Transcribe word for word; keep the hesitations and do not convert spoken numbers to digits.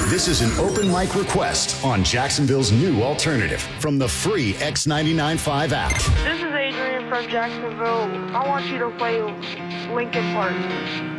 This is an open mic request on Jacksonville's new alternative from the free X ninety-nine point five app. This is Adrian from Jacksonville. I want you to play Linkin Park.